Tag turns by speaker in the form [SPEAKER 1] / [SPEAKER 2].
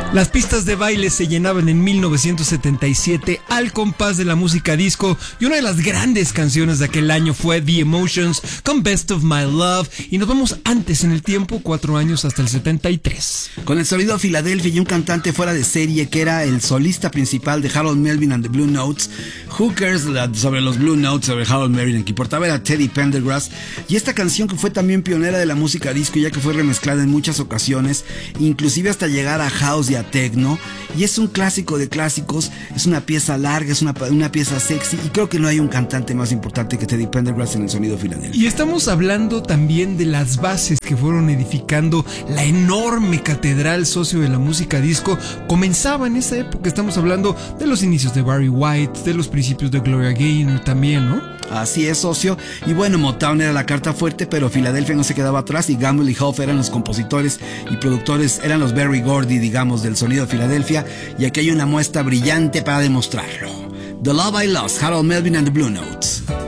[SPEAKER 1] Las pistas de baile se llenaban en 1977 al compás de la música disco, y una de las grandes canciones de aquel año fue The Emotions con Best of My Love, y nos vamos antes en el tiempo, 4 años hasta el 73.
[SPEAKER 2] Con el sonido Philadelphia y un cantante fuera de serie que era el solista principal de Harold Melvin and the Blue Notes. Who cares sobre los Blue Notes, sobre Harold Melvin? El que importaba era Teddy Pendergrass. Y esta canción que fue también pionera de la música disco, ya que fue remezclada en muchas ocasiones, inclusive hasta llegar a house y a techno, y es un clásico de clásicos. Es una pieza larga, es una pieza sexy, y creo que no hay un cantante más importante que Teddy Pendergrass en el sonido Philadelphia.
[SPEAKER 1] Y estamos hablando también de las bases que fueron edificando la enorme catedral socio de la música disco. Comenzaba en esa época, estamos hablando de los inicios de Barry White, de los principios de Gloria Gaynor también, ¿no?
[SPEAKER 2] Así es, socio. Y bueno, Motown era la carta fuerte, pero Filadelfia no se quedaba atrás, y Gamble y Huff eran los compositores y productores, eran los Berry Gordy, digamos, del sonido Filadelfia, y aquí hay una muestra brillante para demostrarlo. The Love I Lost, Harold Melvin and the Blue Notes.